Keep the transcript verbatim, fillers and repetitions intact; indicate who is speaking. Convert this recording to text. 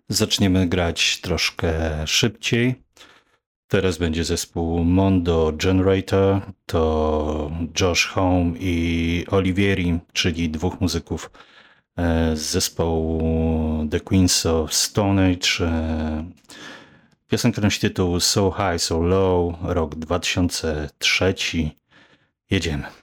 Speaker 1: Zaczniemy grać troszkę szybciej. Teraz będzie zespół Mondo Generator. To Josh Home i Olivieri, czyli dwóch muzyków z zespołu The Queens of Stone Age. Piosenka nosi tytuł So High, So Low, rok dwa tysiące trzeci. Jedziemy.